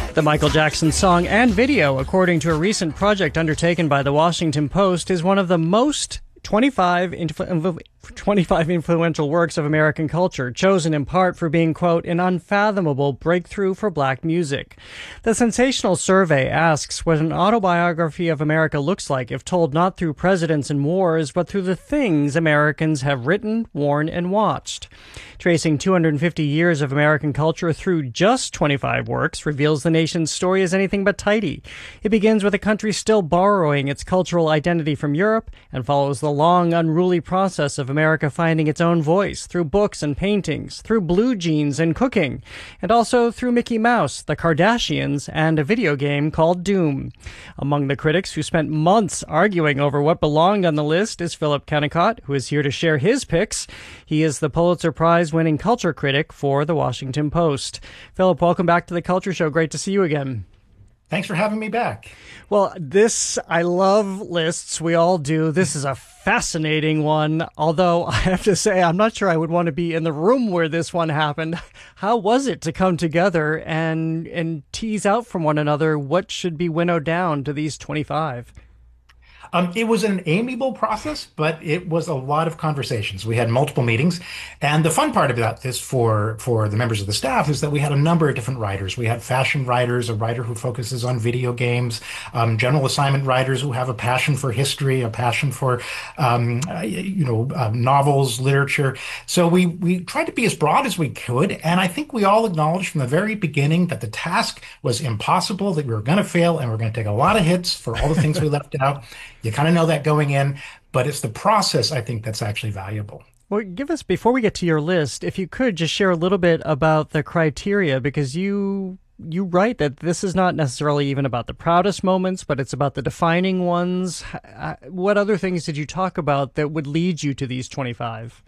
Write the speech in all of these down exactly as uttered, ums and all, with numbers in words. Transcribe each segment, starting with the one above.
The Michael Jackson song and video, according to a recent project undertaken by the Washington Post, is one of the most twenty-five, influ- twenty-five influential works of American culture, chosen in part for being, quote, an unfathomable breakthrough for black music. The sensational survey asks what an autobiography of America looks like if told not through presidents and wars, but through the things Americans have written, worn, and watched. Tracing two hundred fifty years of American culture through just twenty-five works reveals the nation's story as anything but tidy. It begins with a country still borrowing its cultural identity from Europe and follows the long, unruly process of America finding its own voice through books and paintings, through blue jeans and cooking, and also through Mickey Mouse, the Kardashians, and a video game called Doom. Among the critics who spent months arguing over what belonged on the list is Philip Kennicott, who is here to share his picks. He is the Pulitzer Prize-winning culture critic for the Washington Post. Philip, welcome back to the Culture Show. Great to see you again. Thanks for having me back. Well, this, I love lists. We all do. This is a fascinating one. Although I have to say, I'm not sure I would want to be in the room where this one happened. How was it to come together and, and tease out from one another what should be winnowed down to these twenty-five? Um, it was an amiable process, but it was a lot of conversations. We had multiple meetings. And the fun part about this for, for the members of the staff is that we had a number of different writers. We had fashion writers, a writer who focuses on video games, um, general assignment writers who have a passion for history, a passion for, um, uh, you know, uh, novels, literature. So we, we tried to be as broad as we could. And I think we all acknowledged from the very beginning that the task was impossible, that we were going to fail, and we we're going to take a lot of hits for all the things we left out. You kind of know that going in, but it's the process, I think, that's actually valuable. Well, give us, before we get to your list, if you could just share a little bit about the criteria, because you you write that this is not necessarily even about the proudest moments, but it's about the defining ones. What other things did you talk about that would lead you to these twenty-five?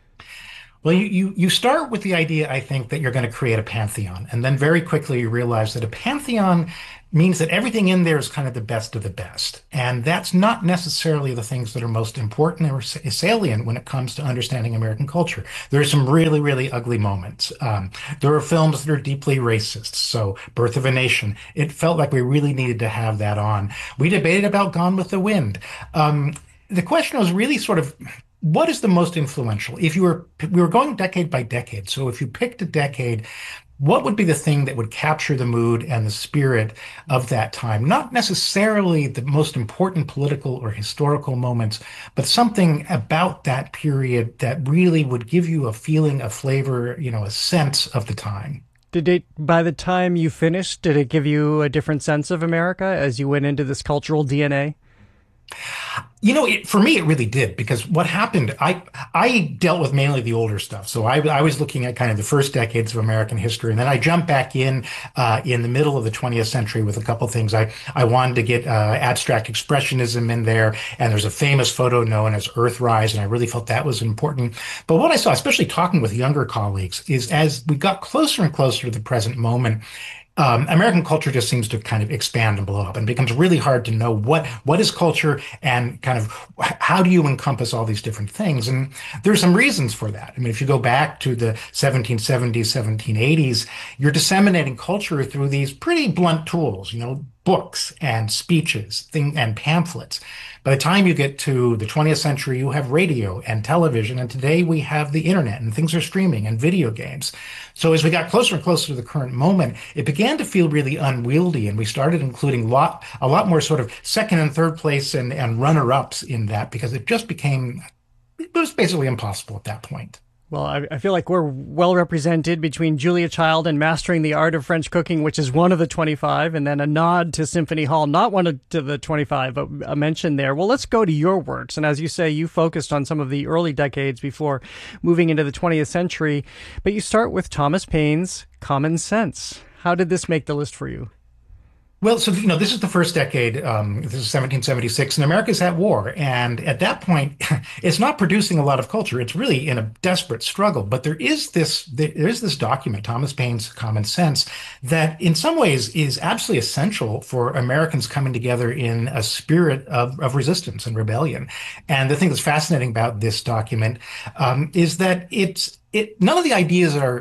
Well, you, you, you start with the idea, I think, that you're going to create a pantheon. And then very quickly you realize that a pantheon means that everything in there is kind of the best of the best. And that's not necessarily the things that are most important or salient when it comes to understanding American culture. There are some really, really ugly moments. Um, there are films that are deeply racist. So Birth of a Nation, it felt like we really needed to have that on. We debated about Gone with the Wind. Um, the question was really sort of, what is the most influential? If you were, we were going decade by decade. So if you picked a decade, what would be the thing that would capture the mood and the spirit of that time? Not necessarily the most important political or historical moments, but something about that period that really would give you a feeling, a flavor, you know, a sense of the time. Did it, by the time you finished, did it give you a different sense of America as you went into this cultural D N A? You know, it, for me, it really did, because what happened, I I dealt with mainly the older stuff. So I, I was looking at kind of the first decades of American history. And then I jumped back in uh, in the middle of the twentieth century with a couple things. I, I wanted to get uh, abstract expressionism in there. And there's a famous photo known as Earthrise. And I really felt that was important. But what I saw, especially talking with younger colleagues, is as we got closer and closer to the present moment, Um, American culture just seems to kind of expand and blow up, and it becomes really hard to know what what is culture and kind of how do you encompass all these different things. And there's some reasons for that. I mean, if you go back to the seventeen seventies, seventeen eighties, you're disseminating culture through these pretty blunt tools, you know, books and speeches thing, and pamphlets. By the time you get to the twentieth century, you have radio and television, and today we have the internet, and things are streaming and video games. So as we got closer and closer to the current moment, it began to feel really unwieldy, and we started including lot, a lot more sort of second and third place and, and runner-ups in that, because it just became, it was basically impossible at that point. Well, I, I feel like we're well represented between Julia Child and Mastering the Art of French Cooking, which is one of the twenty-five, and then a nod to Symphony Hall, not one of to the twenty-five, but a mention there. Well, let's go to your works. And as you say, you focused on some of the early decades before moving into the twentieth century, but you start with Thomas Paine's Common Sense. How did this make the list for you? Well, so, you know, this is the first decade. Um, this is seventeen seventy-six, and America's at war. And at that point, it's not producing a lot of culture. It's really in a desperate struggle. But there is this, there is this document, Thomas Paine's Common Sense, that in some ways is absolutely essential for Americans coming together in a spirit of, of resistance and rebellion. And the thing that's fascinating about this document um, is that it's, it, none of the ideas are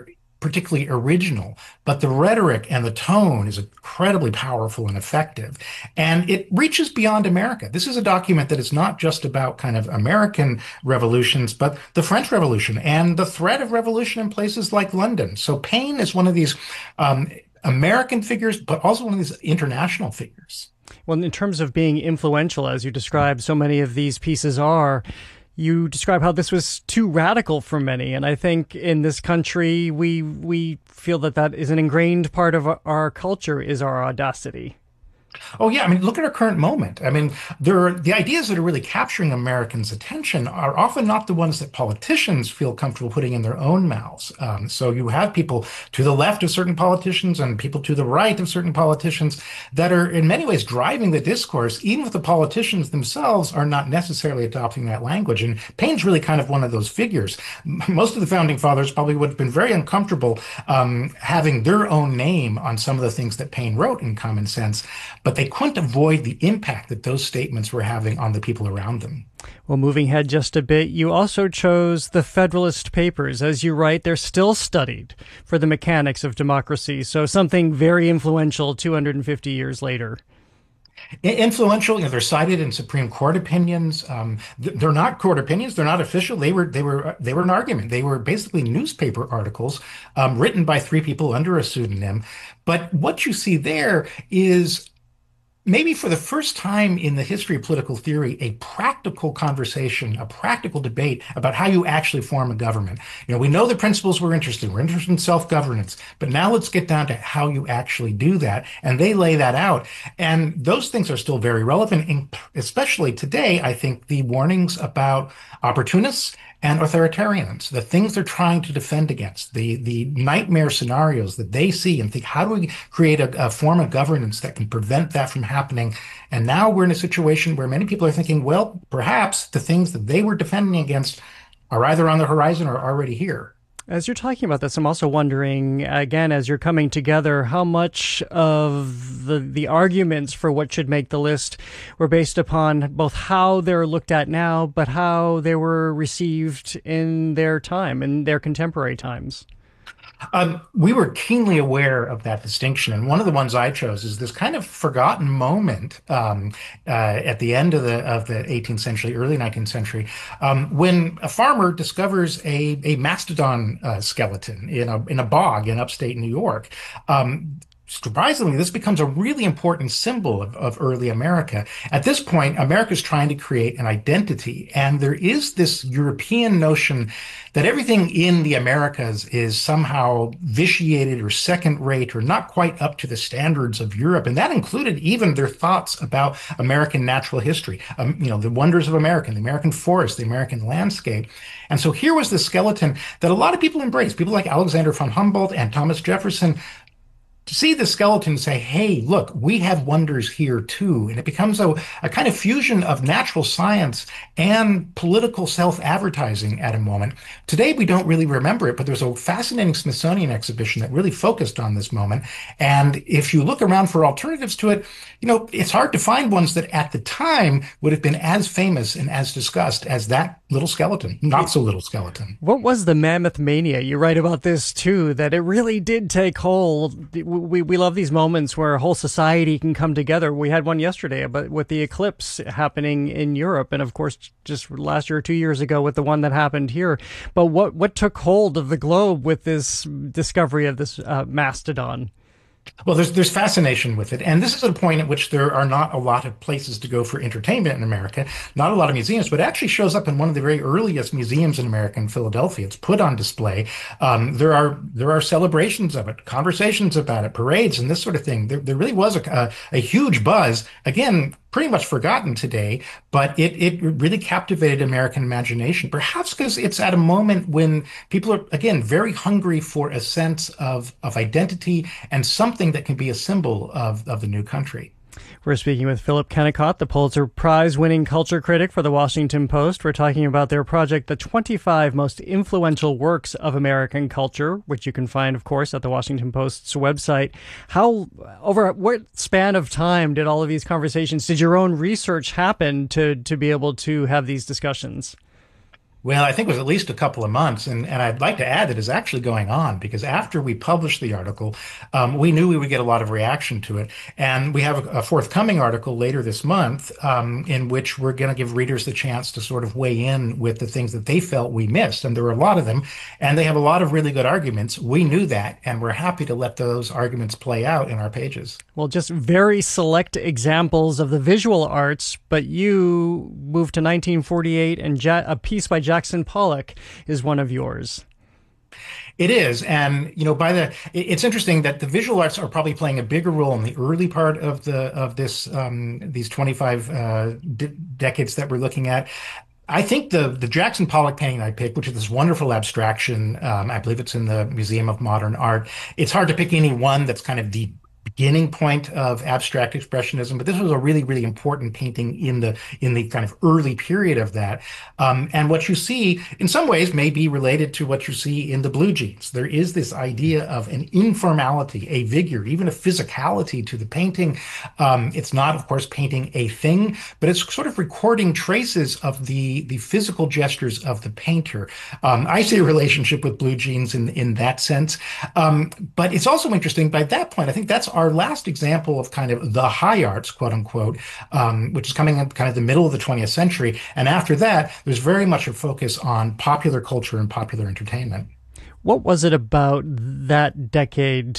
particularly original, but the rhetoric and the tone is incredibly powerful and effective. And it reaches beyond America. This is a document that is not just about kind of American revolutions, but the French Revolution and the threat of revolution in places like London. So Paine is one of these um, American figures, but also one of these international figures. Well, in terms of being influential, as you described, so many of these pieces are, you describe how this was too radical for many. And I think in this country, we we feel that that is an ingrained part of our culture, is our audacity. Oh, yeah. I mean, look at our current moment. I mean, there are, the ideas that are really capturing Americans' attention are often not the ones that politicians feel comfortable putting in their own mouths. Um, so you have people to the left of certain politicians and people to the right of certain politicians that are in many ways driving the discourse, even if the politicians themselves are not necessarily adopting that language. And Paine's really kind of one of those figures. Most of the founding fathers probably would have been very uncomfortable um, having their own name on some of the things that Paine wrote in Common Sense, but they couldn't avoid the impact that those statements were having on the people around them. Well, moving ahead just a bit, you also chose the Federalist Papers. As you write, they're still studied for the mechanics of democracy, so something very influential two hundred fifty years later. Influential, you know, they're cited in Supreme Court opinions. Um, they're not court opinions; they're not official. They were, they were, they were an argument. They were basically newspaper articles um, written by three people under a pseudonym. But what you see there is, maybe for the first time in the history of political theory, a practical conversation, a practical debate about how you actually form a government. You know, we know the principles we're interested in. We're interested in self-governance, but now let's get down to how you actually do that. And they lay that out. And those things are still very relevant, especially today. I think the warnings about opportunists and authoritarians, the things they're trying to defend against, the the nightmare scenarios that they see and think, how do we create a, a form of governance that can prevent that from happening? And now we're in a situation where many people are thinking, well, perhaps the things that they were defending against are either on the horizon or already here. As you're talking about this, I'm also wondering, again, as you're coming together, how much of the the arguments for what should make the list were based upon both how they're looked at now, but how they were received in their time, in their contemporary times. Um, we were keenly aware of that distinction, and one of the ones I chose is this kind of forgotten moment um, uh, at the end of the of the eighteenth century, early nineteenth century, um, when a farmer discovers a a mastodon uh, skeleton in a in a bog in upstate New York. Um, Surprisingly, this becomes a really important symbol of, of early America. At this point, America is trying to create an identity, and there is this European notion that everything in the Americas is somehow vitiated or second-rate or not quite up to the standards of Europe, and that included even their thoughts about American natural history, um, you know, the wonders of America, the American forest, the American landscape. And so here was the skeleton that a lot of people embraced, people like Alexander von Humboldt and Thomas Jefferson, to see the skeleton and say, hey, look, we have wonders here too. And it becomes a, a kind of fusion of natural science and political self-advertising at a moment. Today, we don't really remember it, but there's a fascinating Smithsonian exhibition that really focused on this moment. And if you look around for alternatives to it, you know, it's hard to find ones that at the time would have been as famous and as discussed as that little skeleton, not so little skeleton. What was the mammoth mania? You write about this too, that it really did take hold. We, we love these moments where a whole society can come together. We had one yesterday but with the eclipse happening in Europe, and of course just last year or two years ago with the one that happened here. But what, what took hold of the globe with this discovery of this uh, mastodon? Well, there's there's fascination with it. And this is a point at which there are not a lot of places to go for entertainment in America, not a lot of museums, but it actually shows up in one of the very earliest museums in America, in Philadelphia. It's put on display. Um, there are there are celebrations of it, conversations about it, parades, and this sort of thing. There, there really was a, a, a huge buzz. Again, pretty much forgotten today, but it, it really captivated American imagination, perhaps because it's at a moment when people are, again, very hungry for a sense of, of identity and something that can be a symbol of, of the new country. We're speaking with Philip Kennicott, the Pulitzer Prize-winning culture critic for The Washington Post. We're talking about their project, The twenty-five Most Influential Works of American Culture, which you can find, of course, at The Washington Post's website. How, over what span of time did all of these conversations, did your own research happen to, to be able to have these discussions? Well, I think it was at least a couple of months, and, and I'd like to add that it's actually going on because after we published the article, um, we knew we would get a lot of reaction to it, and we have a, a forthcoming article later this month um, in which we're going to give readers the chance to sort of weigh in with the things that they felt we missed, and there were a lot of them, and they have a lot of really good arguments. We knew that, and we're happy to let those arguments play out in our pages. Well, just very select examples of the visual arts, but you moved to nineteen forty-eight, and ja- a piece by Jackson Pollock is one of yours. It is. And, you know, by the, it's interesting that the visual arts are probably playing a bigger role in the early part of the, of this, um, these twenty-five uh, d decades that we're looking at. I think the the Jackson Pollock painting I picked, which is this wonderful abstraction, um, I believe it's in the Museum of Modern Art. It's hard to pick any one that's kind of the beginning point of abstract expressionism, but this was a really, really important painting in the in the kind of early period of that. Um, and what you see, in some ways, may be related to what you see in the Blue Jeans. There is this idea of an informality, a vigor, even a physicality to the painting. Um, it's not, of course, painting a thing, but it's sort of recording traces of the the physical gestures of the painter. Um, I see a relationship with Blue Jeans in in that sense. Um, but it's also interesting by that point. I think that's our last example of kind of the high arts, quote unquote, um, which is coming in kind of the middle of the twentieth century. And after that, there's very much a focus on popular culture and popular entertainment. What was it about that decade?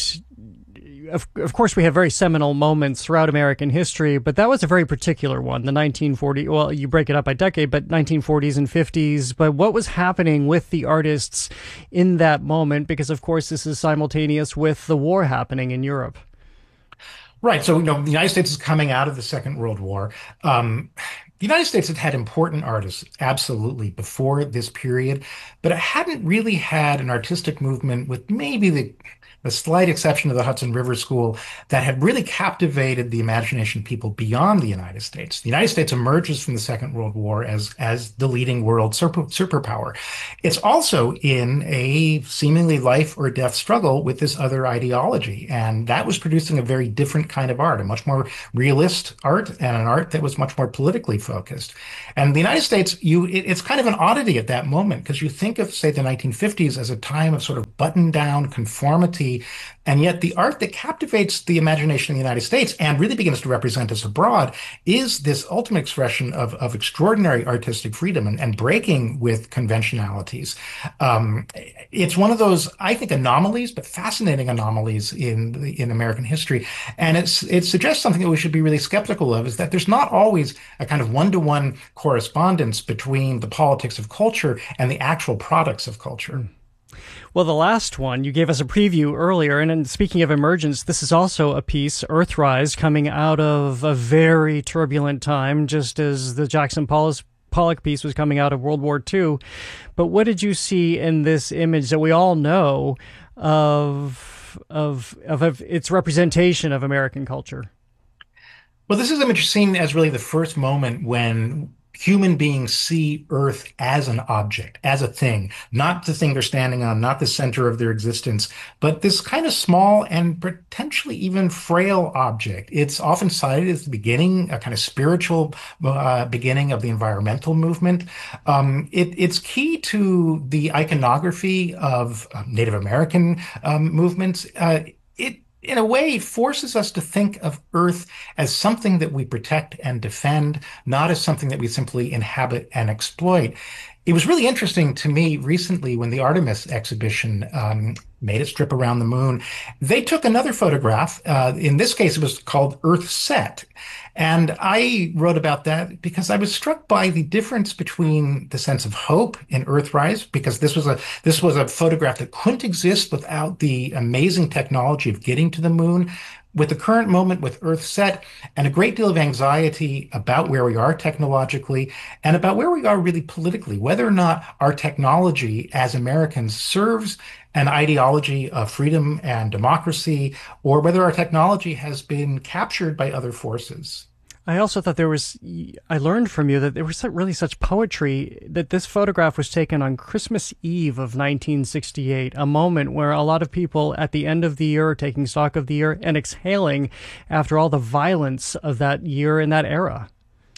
Of, of course, we have very seminal moments throughout American history, but that was a very particular one, the nineteen forty, well, you break it up by decade, but nineteen forties and fifties. But what was happening with the artists in that moment? Because, of course, this is simultaneous with the war happening in Europe. Right. So, you know, the United States is coming out of the Second World War. Um, the United States had had important artists, absolutely, before this period, but it hadn't really had an artistic movement with maybe the the slight exception of the Hudson River School that had really captivated the imagination of people beyond the United States. The United States emerges from the Second World War as, as the leading world super, superpower. It's also in a seemingly life or death struggle with this other ideology. And that was producing a very different kind of art, a much more realist art and an art that was much more politically focused. And the United States, you, it, it's kind of an oddity at that moment because you think of, say, the nineteen fifties as a time of sort of buttoned down conformity. And yet the art that captivates the imagination of the United States and really begins to represent us abroad is this ultimate expression of, of extraordinary artistic freedom and, and breaking with conventionalities. Um, it's one of those, I think, anomalies, but fascinating anomalies in in American history. And it's it suggests something that we should be really skeptical of, is that there's not always a kind of one-to-one correspondence between the politics of culture and the actual products of culture. Well, the last one, you gave us a preview earlier, and, and speaking of emergence, this is also a piece, Earthrise, coming out of a very turbulent time, just as the Jackson Pollock piece was coming out of World War Two. But what did you see in this image that we all know of, of, of, of its representation of American culture? Well, this is image seen as really the first moment when human beings see Earth as an object, as a thing, not the thing they're standing on, not the center of their existence, but this kind of small and potentially even frail object. It's often cited as the beginning, a kind of spiritual uh, beginning of the environmental movement. Um, it, it's key to the iconography of uh, Native American um, movements. Uh, it in a way, forces us to think of Earth as something that we protect and defend, not as something that we simply inhabit and exploit. It was really interesting to me recently when the Artemis exhibition um, made its trip around the moon. They took another photograph. Uh, in this case, it was called Earthset. And I wrote about that because I was struck by the difference between the sense of hope in Earthrise, because this was a this was a photograph that couldn't exist without the amazing technology of getting to the moon, with the current moment with Earthset, and a great deal of anxiety about where we are technologically and about where we are really politically, whether or not our technology as Americans serves an ideology of freedom and democracy, or whether our technology has been captured by other forces. I also thought there was, I learned from you that there was really such poetry, that this photograph was taken on Christmas Eve of nineteen sixty-eight, a moment where a lot of people at the end of the year are taking stock of the year and exhaling after all the violence of that year and that era.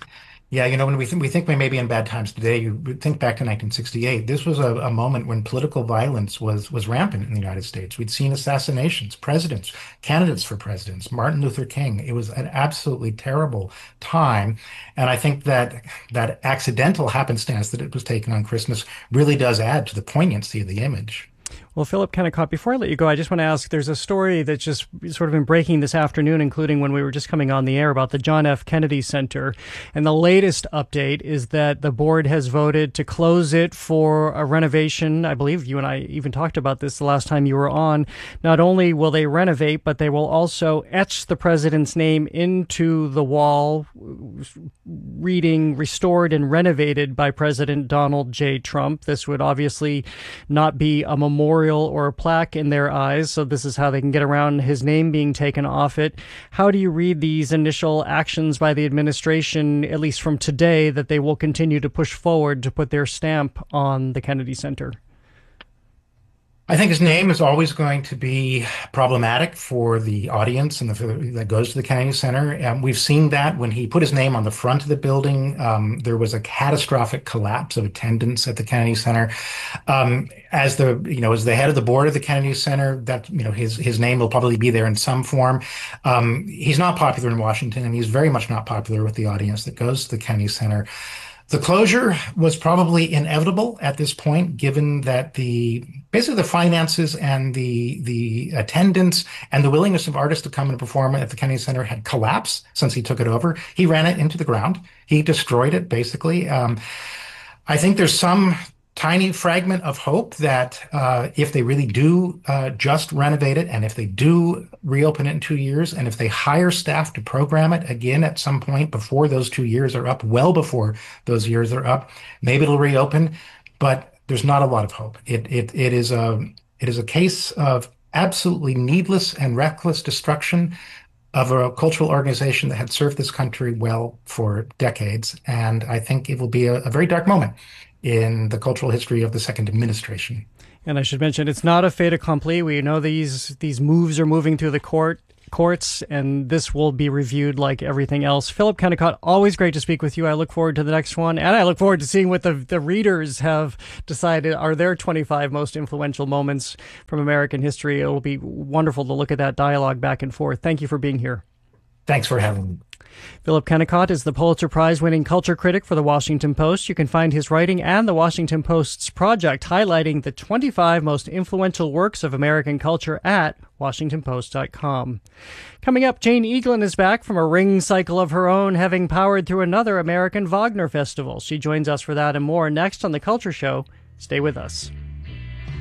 Yeah, you know, when we think we think we may be in bad times today, you would think back to nineteen sixty-eight. This was a, a moment when political violence was was rampant in the United States. We'd seen assassinations, presidents, candidates for presidents, Martin Luther King. It was an absolutely terrible time, and I think that that accidental happenstance that it was taken on Christmas really does add to the poignancy of the image. Well, Philip Kennicott, before I let you go, I just want to ask, there's a story that's just sort of been breaking this afternoon, including when we were just coming on the air, about the John F. Kennedy Center. And the latest update is that the board has voted to close it for a renovation. I believe you and I even talked about this the last time you were on. Not only will they renovate, but they will also etch the president's name into the wall, reading "restored and renovated by President Donald J. Trump." This would obviously not be a memorial or a plaque in their eyes, so this is how they can get around his name being taken off it. How do you read these initial actions by the administration, at least from today, that they will continue to push forward to put their stamp on the Kennedy Center? I think his name is always going to be problematic for the audience and the that goes to the Kennedy Center. Um, we've seen that when he put his name on the front of the building, um, there was a catastrophic collapse of attendance at the Kennedy Center. Um, as the you know as the head of the board of the Kennedy Center, that you know his his name will probably be there in some form. Um, he's not popular in Washington, and he's very much not popular with the audience that goes to the Kennedy Center. The closure was probably inevitable at this point, given that the basically the finances and the the attendance and the willingness of artists to come and perform at the Kennedy Center had collapsed since he took it over. He ran it into the ground. He destroyed it, basically. Um, I think there's some tiny fragment of hope that uh, if they really do uh, just renovate it, and if they do reopen it in two years, and if they hire staff to program it again at some point before those two years are up, well before those years are up, maybe it'll reopen. But there's not a lot of hope. It it it is a it is a case of absolutely needless and reckless destruction of a cultural organization that had served this country well for decades. And I think it will be a, a very dark moment in the cultural history of the second administration. And I should mention, it's not a fait accompli. We know these these moves are moving through the court courts, and this will be reviewed like everything else. Philip Kennicott, always great to speak with you. I look forward to the next one, and I look forward to seeing what the, the readers have decided are their twenty-five most influential moments from American history. It'll be wonderful to look at that dialogue back and forth. Thank you for being here. Thanks for having me. Philip Kennicott is the Pulitzer Prize-winning culture critic for The Washington Post. You can find his writing and The Washington Post's project highlighting the twenty-five most influential works of American culture at washington post dot com. Coming up, Jane Eaglin is back from a ring cycle of her own, having powered through another American Wagner festival. She joins us for that and more next on The Culture Show. Stay with us.